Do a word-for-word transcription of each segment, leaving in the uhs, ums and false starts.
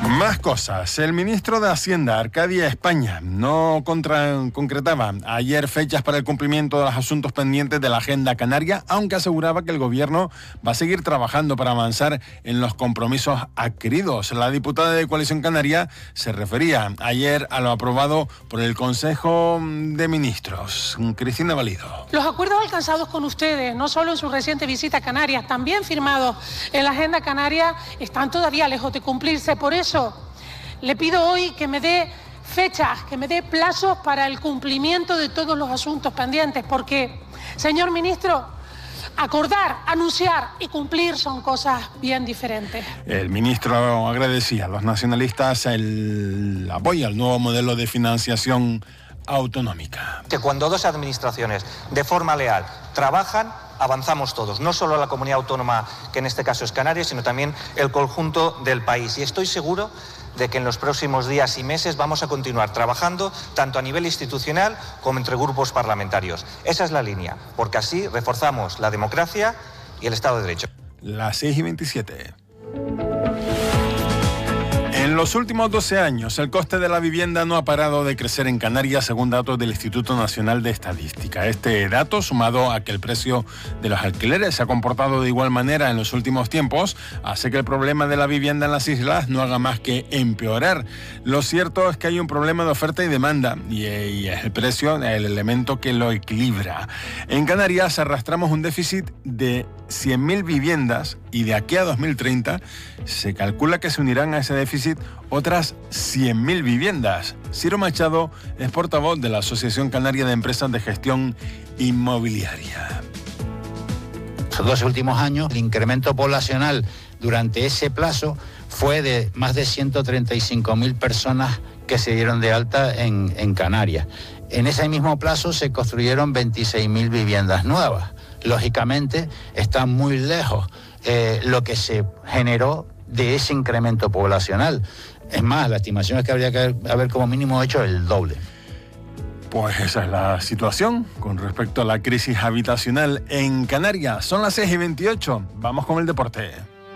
Más cosas. El ministro de Hacienda, Arcadia España, no contra, concretaba ayer fechas para el cumplimiento de los asuntos pendientes de la agenda canaria, aunque aseguraba que el gobierno va a seguir trabajando para avanzar en los compromisos adquiridos. La diputada de Coalición Canaria se refería ayer a lo aprobado por el Consejo de Ministros. Cristina Valido. Los acuerdos alcanzados con ustedes, no solo en su reciente visita a Canarias, también firmados en la agenda canaria, están todavía lejos de cumplirse. Por eso le pido hoy que me dé fechas, que me dé plazos para el cumplimiento de todos los asuntos pendientes, porque, señor ministro, acordar, anunciar y cumplir son cosas bien diferentes. El ministro agradecía a los nacionalistas el apoyo al nuevo modelo de financiación autonómica. Que cuando dos administraciones de forma leal trabajan, avanzamos todos, no solo la comunidad autónoma, que en este caso es Canarias, sino también el conjunto del país. Y estoy seguro de que en los próximos días y meses vamos a continuar trabajando tanto a nivel institucional como entre grupos parlamentarios. Esa es la línea, porque así reforzamos la democracia y el Estado de Derecho. Las seis y veintisiete. En los últimos doce años, el coste de la vivienda no ha parado de crecer en Canarias, según datos del Instituto Nacional de Estadística. Este dato, sumado a que el precio de los alquileres se ha comportado de igual manera en los últimos tiempos, hace que el problema de la vivienda en las islas no haga más que empeorar. Lo cierto es que hay un problema de oferta y demanda, y, y el precio el elemento que lo equilibra. En Canarias arrastramos un déficit de cien mil viviendas y de aquí a dos mil treinta se calcula que se unirán a ese déficit otras cien mil viviendas. Ciro Machado es portavoz de la Asociación Canaria de Empresas de Gestión Inmobiliaria. Los dos últimos años, el incremento poblacional durante ese plazo fue de más de ciento treinta y cinco mil personas que se dieron de alta en, en Canarias. En ese mismo plazo se construyeron veintiséis mil viviendas nuevas. Lógicamente, está muy lejos eh, lo que se generó de ese incremento poblacional. Es más, la estimación es que habría que haber como mínimo hecho el doble. Pues esa es la situación con respecto a la crisis habitacional en Canarias. Son las seis y veintiocho. Vamos con el deporte.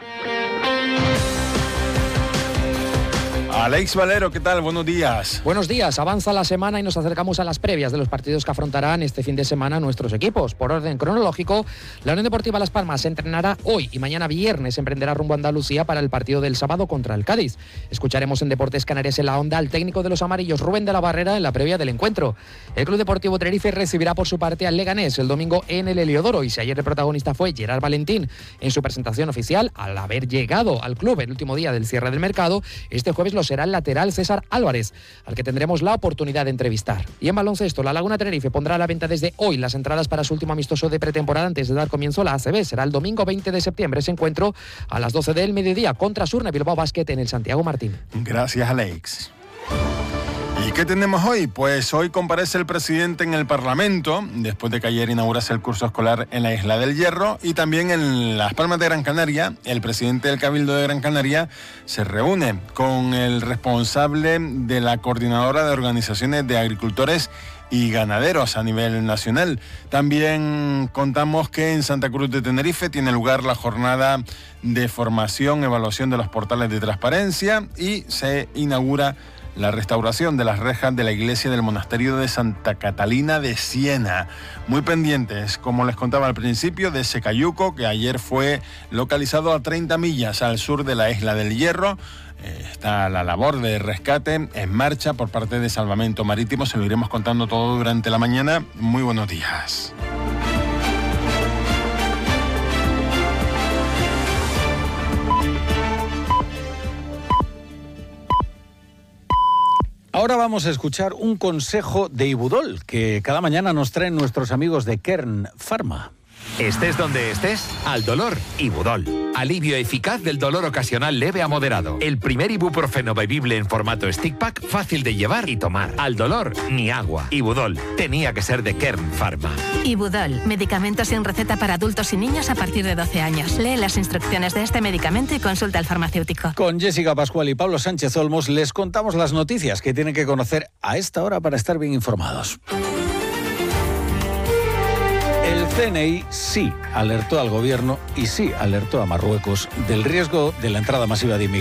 Alex Valero, ¿qué tal? Buenos días. Buenos días. Avanza la semana y nos acercamos a las previas de los partidos que afrontarán este fin de semana nuestros equipos. Por orden cronológico, la Unión Deportiva Las Palmas entrenará hoy y mañana viernes emprenderá rumbo a Andalucía para el partido del sábado contra el Cádiz. Escucharemos en Deportes Canarias en la Onda al técnico de los amarillos, Rubén de la Barrera, en la previa del encuentro. El Club Deportivo Tenerife recibirá por su parte al Leganés el domingo en el Heliodoro, y si ayer el protagonista fue Gerard Valentín en su presentación oficial, al haber llegado al club el último día del cierre del mercado, este jueves lo será el lateral César Álvarez, al que tendremos la oportunidad de entrevistar. Y en baloncesto, la Laguna Tenerife pondrá a la venta desde hoy las entradas para su último amistoso de pretemporada antes de dar comienzo a la A C B. Será el domingo veinte de septiembre ese encuentro a las doce del mediodía contra Surne Bilbao Basket en el Santiago Martín. Gracias, Alex. ¿Y qué tenemos hoy? Pues hoy comparece el presidente en el Parlamento, después de que ayer inaugurase el curso escolar en la Isla del Hierro, y también en Las Palmas de Gran Canaria. El presidente del Cabildo de Gran Canaria se reúne con el responsable de la Coordinadora de Organizaciones de Agricultores y ganaderos a nivel nacional. También contamos que en Santa Cruz de Tenerife tiene lugar la jornada de formación, evaluación de los portales de transparencia, y se inaugura la restauración de las rejas de la iglesia del monasterio de Santa Catalina de Siena. Muy pendientes, como les contaba al principio, de ese cayuco que ayer fue localizado a treinta millas al sur de la Isla del Hierro. Eh, está la labor de rescate en marcha por parte de Salvamento Marítimo. Se lo iremos contando todo durante la mañana. Muy buenos días. Ahora vamos a escuchar un consejo de Ibudol que cada mañana nos traen nuestros amigos de Kern Pharma. Estés donde estés, al dolor, Ibudol. Alivio eficaz del dolor ocasional leve a moderado. El primer ibuprofeno bebible en formato stick pack, fácil de llevar y tomar. Al dolor, ni agua. Ibudol, tenía que ser de Kern Pharma. Ibudol, medicamento sin receta para adultos y niños a partir de doce años. Lee las instrucciones de este medicamento y consulta al farmacéutico. Con Jessica Pascual y Pablo Sánchez Olmos les contamos las noticias que tienen que conocer a esta hora para estar bien informados. El C N I sí alertó al gobierno y sí alertó a Marruecos del riesgo de la entrada masiva de inmigrantes.